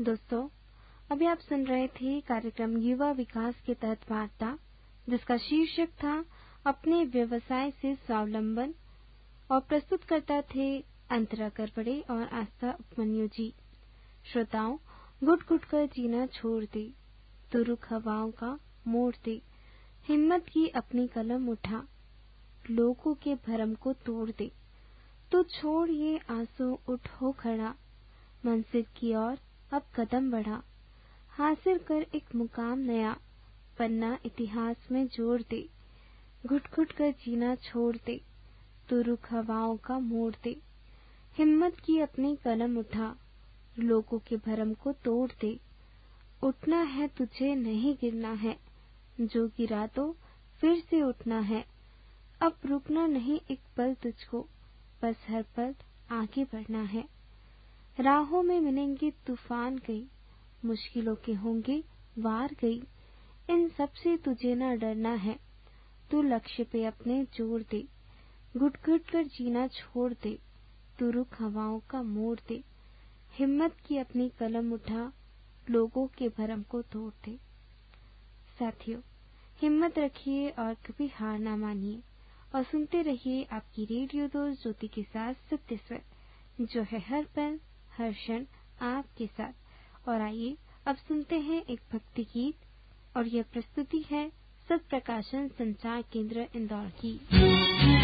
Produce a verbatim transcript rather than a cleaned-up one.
दोस्तों, अभी आप सुन रहे थे कार्यक्रम युवा विकास के तहत वार्ता, जिसका शीर्षक था अपने व्यवसाय से स्वावलंबन, और प्रस्तुत करता थे अंतरा करपड़े और आस्था उपमन्यु जी। श्रोताओं, घुट घुट कर जीना छोड़ दे, तो रुख हवाओं का मोड़ दे, हिम्मत की अपनी कलम उठा, लोगों के भरम को तोड़ दे, तो छोड़ ये आंसू, उठ हो खड़ा, मंजिल की ओर अब कदम बढ़ा, हासिल कर एक मुकाम नया, पन्ना इतिहास में जोड़ दे। घुट घुट कर जीना छोड़ दे, तो रुख हवाओं का मोड़ दे, हिम्मत की अपनी कलम उठा, लोगों के भरम को तोड़ दे। उठना है तुझे, नहीं गिरना है, जो गिरा तो फिर से उठना है। अब रुकना नहीं एक पल तुझको, बस हर पल आगे बढ़ना है। राहों में मिलेंगे तूफान कई, मुश्किलों के होंगे वार गई, इन सब से तुझे न डरना है, तू लक्ष्य पे अपने जोर दे। घुट घुट कर जीना छोड़ दे, तू रुख हवाओं का मोड़ दे, हिम्मत की अपनी कलम उठा, लोगों के भरम को तोड़ दे। साथियों, हिम्मत रखिए और कभी हार ना मानिए, और सुनते रहिए आपकी रेडियो दोस्त ज्योति के साथ सत्य स्वर, जो है हर पल हर क्षण आपके साथ। और आइए अब सुनते हैं एक भक्ति गीत, और यह प्रस्तुति है सत प्रकाशन संचार केंद्र इंदौर की।